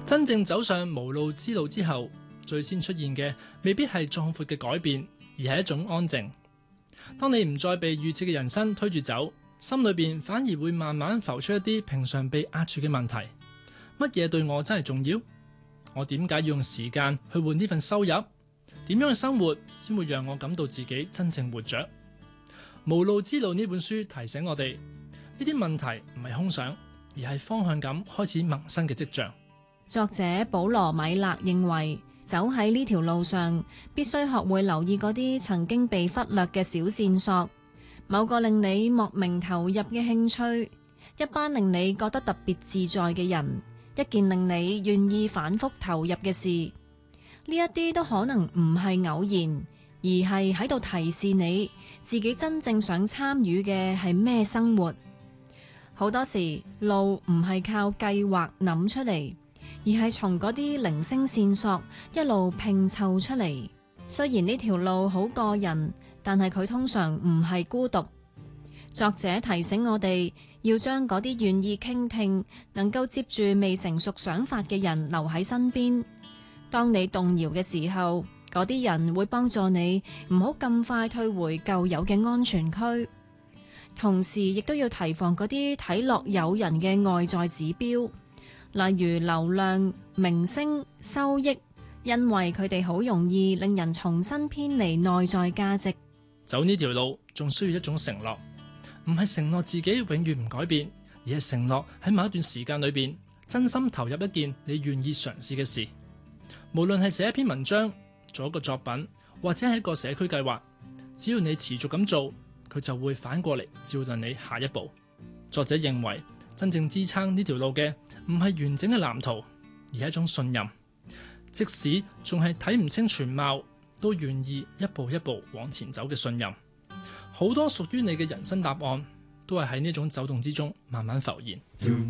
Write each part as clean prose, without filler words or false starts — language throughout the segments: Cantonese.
真正走上無路之路之後，最先出現嘅未必係壯闊嘅改變，而係一種安靜。當你唔再被預設嘅人生推住走，心裏邊反而會慢慢浮出一啲平常被壓住嘅問題。乜嘢對我真係重要？我點解要用時間去換呢份收入？點樣嘅生活先會讓我感到自己真正活着？無路之路呢本書提醒我哋，呢啲問題唔係空想，而係方向感開始萌生嘅跡象。 作者保羅米勒認為，走喺呢條路上，必須學會留意嗰啲曾經被忽略嘅小線索，某個令你莫名投入嘅興趣，一班令你覺得特別自在嘅人，一件令你願意反覆投入嘅事。呢一啲都可能唔係偶然，而係喺度提示你自己真正想參與嘅係咩生活。好多時路唔係靠計劃諗出嚟，而係從嗰啲零星線索一路拼湊出嚟。雖然呢條路好個人，但係佢通常唔係孤獨。作者提醒我哋要將嗰啲願意傾聽、能夠接住未成熟想法嘅人留喺身邊。當你動搖嘅時候，嗰啲人會幫助你唔好咁快退回舊有嘅安全區。同時亦都要提防嗰啲睇落誘人嘅外在指標，例如流量、明星、收益，因為佢哋好容易令人重新偏離內在價值。 走呢條路仲需要一種承諾，唔係承諾自己永遠唔改變，而係承諾喺某一段時間裏邊真心投入一件你願意嘗試嘅事。無論係寫一篇文章、做一個作品，或者係一個社區計劃，只要你持續咁做，佢就會反過嚟照亮你下一步。作者認為，真正支撐呢條路嘅唔係完整嘅藍圖，而係一種信任。即使仲係睇唔清全貌，都願意一步一步往前走嘅信任。好多屬於你嘅人生答案，都係喺呢種走動之中慢慢浮現。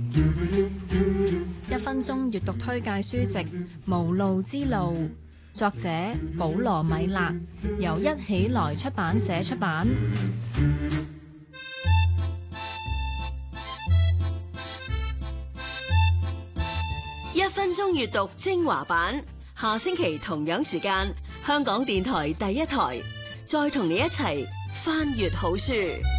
1分鐘閱讀推介書籍《無路之路》，作者保羅米勒，由一起來出版社出版。 1分鐘閱讀精華版，下星期同樣時間，香港電台第一台，再同你一齊翻閱好書。